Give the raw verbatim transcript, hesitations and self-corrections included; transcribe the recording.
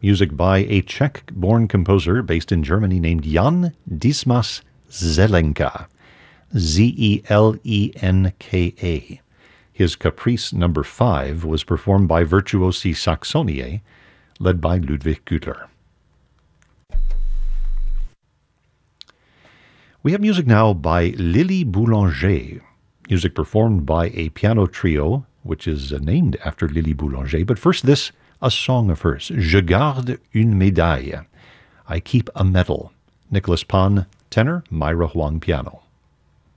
music by a Czech-born composer based in Germany named Jan Dismas Zelenka, Z E L E N K A. His Caprice number five was performed by Virtuosi Saxoniae, led by Ludwig Gütler. We have music now by Lily Boulanger, music performed by a piano trio, which is named after Lily Boulanger. But first this, a song of hers, Je garde une médaille, I keep a medal. Nicholas Pan, tenor, Myra Huang, piano.